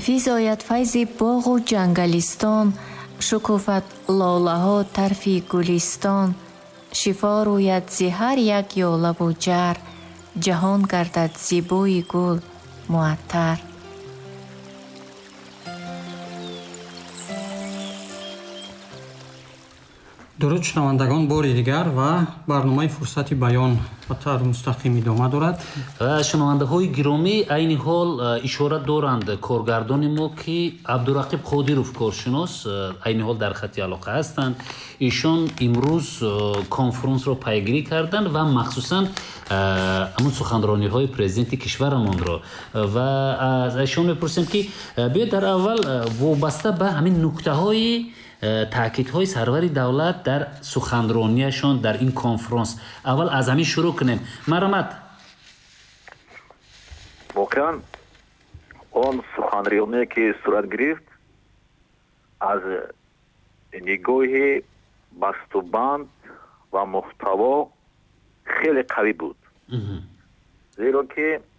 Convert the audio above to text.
فیضایت فیض باغ و جنگلستان، شکوفت لاله ها طرفی گلستان. شفا روید ز هر یک یاله و جر، جهان گردد زیبای گل معطر. дуруд шунавандагон, бори дигар ва барномаи фурсати баён ба таври мустақим идома дорад. шунавандаҳои гиромӣ, айни ҳол ишора доранд коргардони мо ки Абдурақиб Қодиров коршинос айни ҳол дар хати алоқа ҳастанд. ишон имрӯз конференсро пайгирӣ карданд ва махсусан амон суханрониҳои президенти кишварамонро ва аз ишон мепурсем ки биёед дар аввал вобаста ба ҳамин нуктаҳои таъкидҳои сарвари давлат дар суханронияшон дар ин конференс аввал аз ҳамин шурӯъ кунем. Марҳамат. воқеан он суханроние ки сурат гирифт аз нигоҳи бастубанд ва муҳтаво хеле қавӣ буд, зеро ки